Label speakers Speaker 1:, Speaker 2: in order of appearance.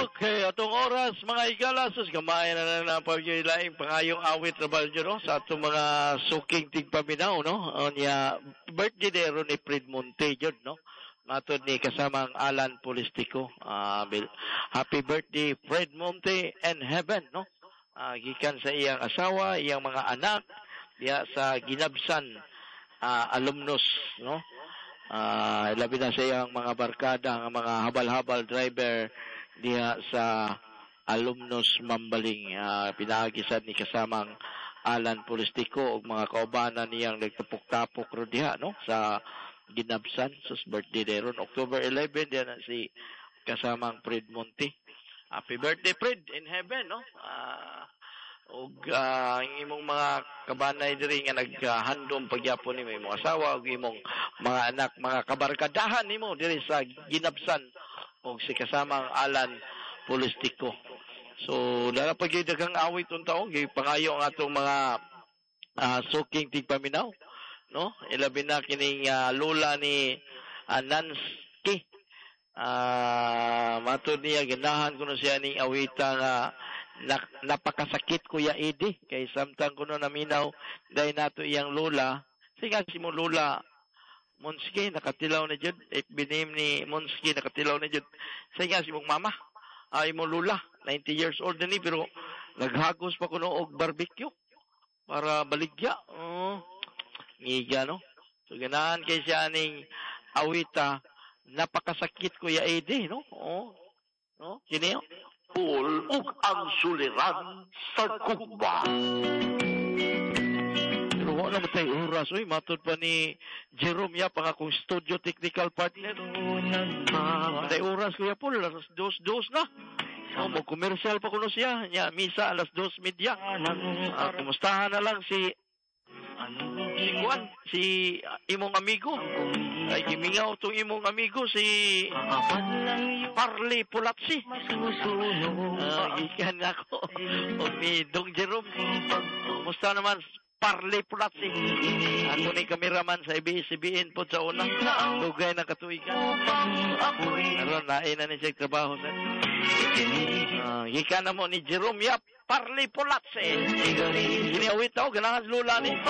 Speaker 1: Okay, atong oras mga igala sus gamay na lang pagyilaing pangayong awit na balyo no sa atong mga suking tigpaminaw no onya birthday dero ni Fred Monte jud no matod ni kasamang Alan Polistico. Happy birthday Fred Monte in heaven no. Gikan sa iyang asawa, iyang mga anak diya sa Ginabsan alumnus no. Labi na sa iyang mga barkada, ang mga habal-habal driver diha sa alumnus Mambaling. Pinahagisan ni kasamang Alan Polistico ug mga kaubanan niyang nagtapok-tapok ro diha no sa Ginabsan sa birthday deron October 11 diyan na si kasamang Fred Monte. Happy birthday Fred in heaven no. Ug ang imong mga kabanay diri nga naghandom pagyapon nimo imong asawa ug imong mga anak, mga kabarkadahan nimo diri sa Ginabsan ug si kasamang Alan Polistico. So dala pa gyud daghang awit untaon gyud pangayo ang atong mga suking tigpaminaw no. Ilabi na kining lola ni Nansky. Matod niya ginahan kuno siya ning awita nga napakasakit Kuya Edi kay samtang kuno naminaw dahil nato iyang lola siya si mo lola Monsky nakatilaw na jud binim ni Monsky nakatilaw na jud siya si mong mama ay mo lola 90 years old na ni pero naghagos pa kuno og barbecue para baligya ngiga no so ganahan kay siya ning awita napakasakit Kuya Edi no no kini Paul ug ang suliran sa Cuba. Pero wala naman tayo oras. Uy, matod pa ni Jerome Yap, ang akong studio technical partner. Tayo oras, Kuya Paul. Alas 2 na. Mag-commercial pa kuno siya. Misa, alas 2:30. Kumustahan na lang si Juan, si imong amigo. Ay gimingaw tong imong amigo si Parley Pulatsi. Gikan ako. O ni Dong Jerome. Kumusta naman Parley Pulatsi? Ako ni kameraman sa ABS-CBN po sa unang lugay ng katuigan. Aron lain na ni siya trabaho sa. Gikan na mo ni Jerome Yap Parley Pulatsi. Giniawit ako ganahan lula ni